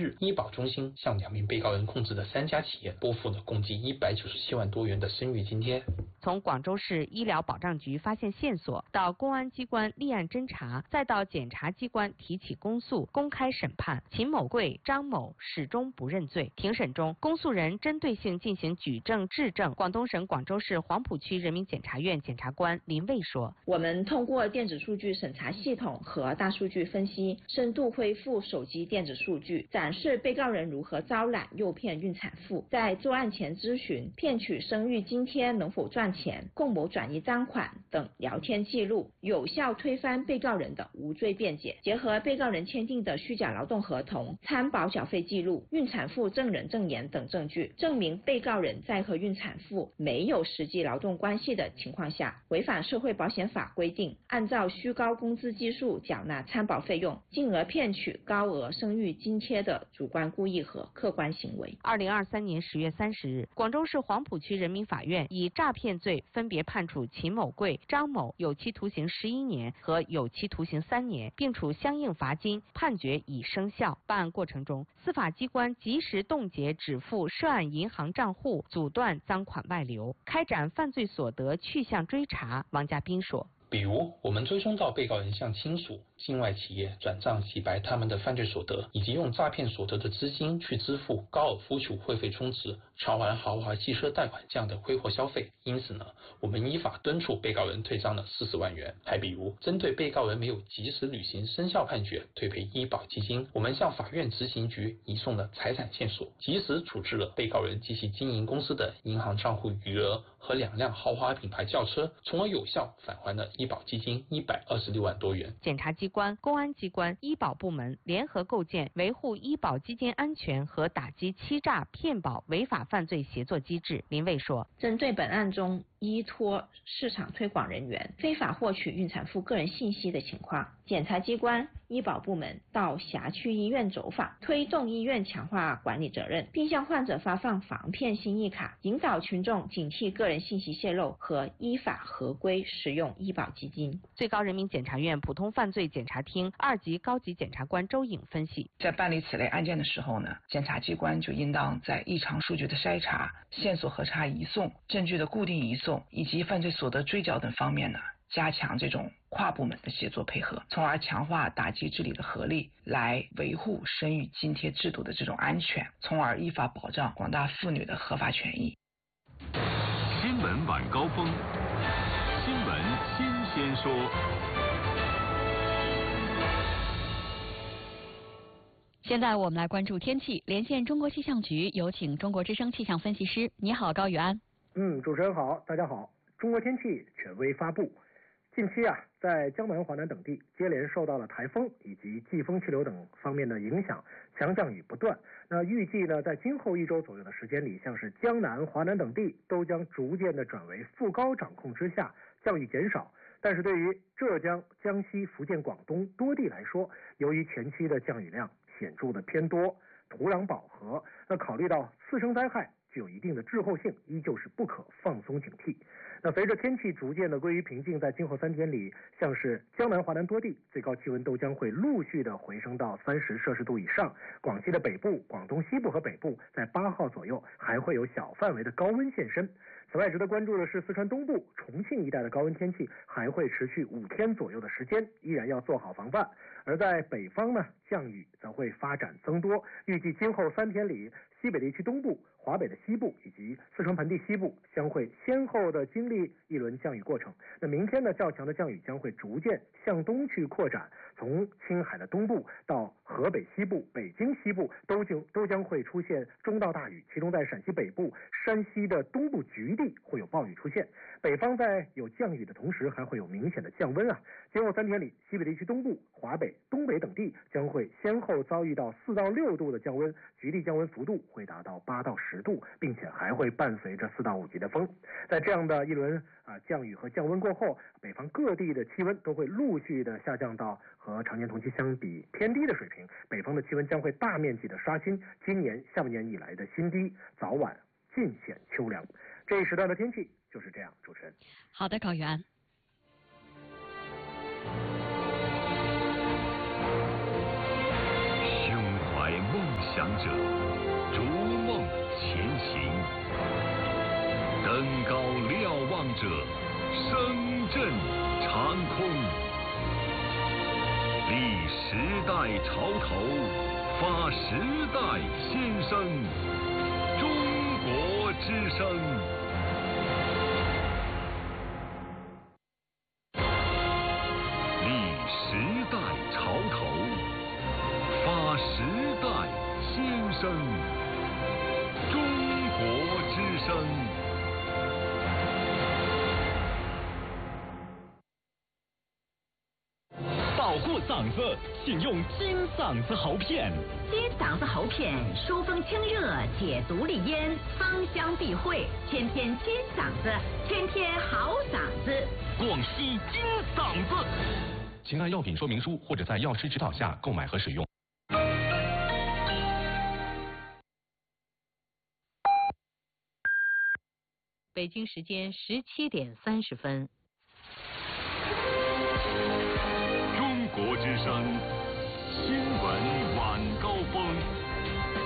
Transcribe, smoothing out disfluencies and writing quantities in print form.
日，医保中心向2名被告人控制的3家企业拨付了共计197万多元的生育津贴。 从广州市医疗保障局发现线索，到公安机关立案侦查，再到检察机关提起公诉、公开审判，秦某贵、张某始终不认罪。庭审中，公诉人针对性进行举证质证。广东省广州市黄埔区人民检察院检察官林卫说：“ 我们通过电子数据审查系统和大数据分析，深度恢复手机电子数据，展示被告人如何招揽、诱骗孕产妇，在作案前咨询、骗取生育津贴能否赚钱、共谋转移赃款等聊天记录，有效推翻被告人的无罪辩解。结合被告人签订的虚假劳动合同、参保缴费记录、孕产妇证人证言等证据，证明被告人在和孕产妇没有实际劳动关系的情况下，违反社会保险法规定，按照虚高工资基数缴纳参保费用，进而骗取高额生育津贴的主观故意和客观行为。 2023年10月30日，广州市黄埔区人民法院以诈骗罪分别判处秦某贵、张某有期徒刑11年和有期徒刑3年，并处相应罚金，判决已生效。办案过程中，司法机关及时冻结止付涉案银行账户，阻断赃款外流，开展犯罪所得去向追查。王家斌说。 比如，我们追踪到被告人向亲属、境外企业转账洗白他们的犯罪所得，以及用诈骗所得的资金去支付高尔夫球会费充值、偿还豪华汽车贷款这样的挥霍消费。因此呢，我们依法敦促被告人退账了40万元。还比如，针对被告人没有及时履行生效判决退赔医保基金，我们向法院执行局移送了财产线索，及时处置了被告人及其经营公司的银行账户余额和2辆豪华品牌轿车，从而有效返还了医保基金126万多元。 检察机关、公安机关、医保部门联合构建维护医保基金安全和打击欺诈骗保违法犯罪协作机制。林卫说， 针对本案中依托市场推广人员非法获取孕产妇个人信息的情况，检察机关、医保部门到辖区医院走访，推动医院强化管理责任，并向患者发放防骗心意卡，引导群众警惕个人信息泄露和依法合规使用医保基金。 最高人民检察院普通犯罪检察厅2级高级检察官周颖分析， 在办理此类案件的时候呢，检察机关就应当在异常数据的筛查、线索核查移送、证据的固定移送以及犯罪所得追缴等方面呢，加强这种跨部门的协作配合，从而强化打击治理的合力，来维护生育津贴制度的这种安全，从而依法保障广大妇女的合法权益。 新闻晚高峰，新闻新鲜说。 现在我们来关注天气，连线中国气象局，有请中国之声气象分析师。你好，高宇安。 主持人好，大家好。中国天气权威发布，近期在江南、华南等地接连受到了台风以及季风气流等方面的影响，强降雨不断。那预计呢，在今后1周左右的时间里，像是江南、华南等地都将逐渐的转为副高掌控之下，降雨减少。但是对于浙江、江西、福建、广东多地来说，由于前期的降雨量显著的偏多，土壤饱和，那考虑到次生灾害具有一定的滞后性，依旧是不可放松警惕。那随着天气逐渐的归于平静，在今后3天里，像是江南、华南多地最高气温都将会陆续的回升到30摄氏度以上。广西的北部、广东西部和北部在8号左右还会有小范围的高温现身。此外，值得关注的是四川东部、重庆一带的高温天气还会持续5天左右的时间，依然要做好防范。而在北方呢，降雨则会发展增多，预计今后3天里，西北地区东部、华北的西部以及四川盆地西部将会先后的经历一轮降雨过程。那明天呢，较强的降雨将会逐渐向东去扩展，从青海的东部到河北西部、北京西部都将会出现中到大雨，其中在陕西北部、山西的东部局地会有暴雨出现。北方在有降雨的同时，还会有明显的降温今后3天里，西北地区东部、华北、东北等地将会先后遭遇到4到6度的降温，局地降温幅度会达到8到10度，并且还会伴随着4到5级的风。在这样的一轮降雨和降温过后，北方各地的气温都会陆续的下降到和常年同期相比偏低的水平，北方的气温将会大面积的刷新今年下半年以来的新低，早晚尽显秋凉。这一时段的天气就是这样，主持人。 好的，高宇安。 胸怀梦想。 想者，逐梦前行；登高瞭望者，声震长空。立时代潮头，发时代先声。中国之声。立时代潮头，发时代先声。中国之声。 保护嗓子，请用金嗓子喉片。 金嗓子喉片疏风清热，解毒利咽，芳香避秽，天天金嗓子，天天好嗓子。 广西金嗓子。请按药品说明书或者在药师指导下购买和使用。 北京时间17点30分。